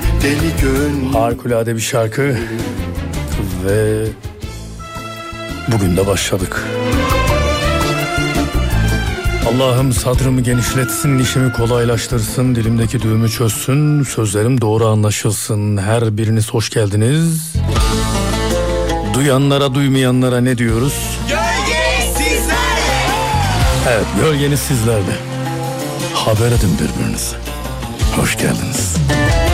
deli gönlüm. Harikulade bir şarkı ve bugün de başladık. Allah'ım sadrımı genişletsin, işimi kolaylaştırsın, dilimdeki düğümü çözsün, sözlerim doğru anlaşılsın. Her biriniz hoş geldiniz. Duyanlara duymayanlara ne diyoruz? Gölge sizlerle. Evet, gölgeniz sizlerle. Haber edin birbirinize. Hoş geldiniz.